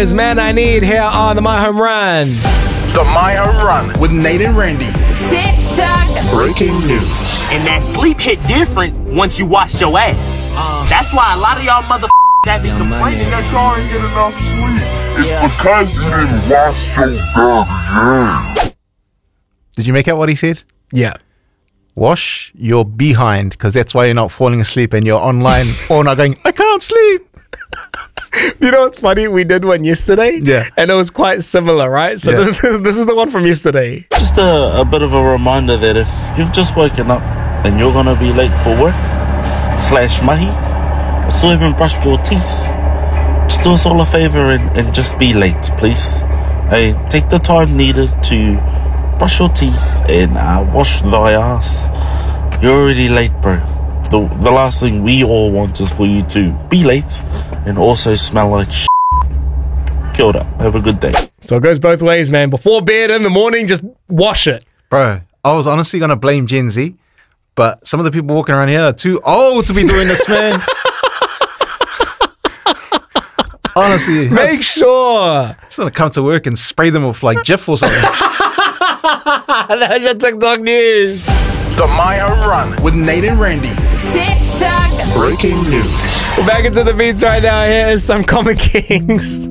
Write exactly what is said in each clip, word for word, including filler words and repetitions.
is Man I Need here on the My Home Run. The My Home Run with Nate and Randy. TikTok. Breaking news. And that sleep hit different once you wash your ass. Uh, That's why a lot of y'all motherfuckers that be complaining that y'all ain't get enough sleep. It's yeah. because you didn't wash your dirty ass. Did you make out what he said? Yeah. Wash your behind, because that's why you're not falling asleep and you're online all night going, I can't sleep. You know what's funny? We did one yesterday. Yeah. And it was quite similar, right? So Yeah. this, this is the one from yesterday. Just a, a bit of a reminder that if you've just woken up and you're going to be late for work, slash mahi, but still haven't brushed your teeth, just do us all a favour and, and just be late, please. Hey, take the time needed to brush your teeth and uh, wash thy ass. You're already late, bro. The, the last thing we all want is for you to be late and also smell like shit. Kia ora. Have a good day. So it goes both ways, man. Before bed, in the morning, just wash it. Bro, I was honestly going to blame Gen Z, but some of the people walking around here are too old to be doing this, man. Honestly. Make I sure. I'm just going to come to work and spray them with like Jif or something. That's your TikTok news. The My Home Run with Nate and Randy. TikTok. Breaking news. We're back into the beats right now. Here is some Common Kings.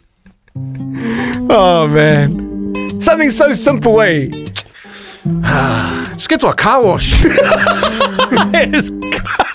Oh, man. Something so simple, eh? Just get to a car wash. It's